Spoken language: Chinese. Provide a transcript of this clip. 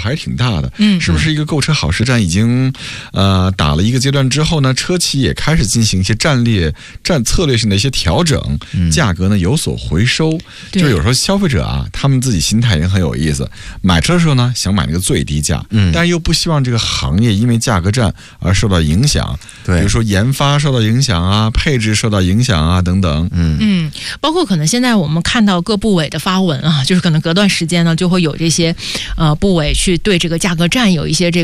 还是挺大的。是不是一个购车好时战已经打了一个阶段之后呢，车企也开始进行一些策略性的一些调整，价格呢有所回收。就是有时候消费者啊，他们自己心态也很有意思，买车的时候呢想买那个最低价，但是又不希望这个行业因为价格战而受到影响，比如说研发受到影响啊，配置受到影响啊等等。 包括可能现在我们看到各部委的发文啊，就是可能隔段时间呢就会有这些部委去对这个价格战有一些这个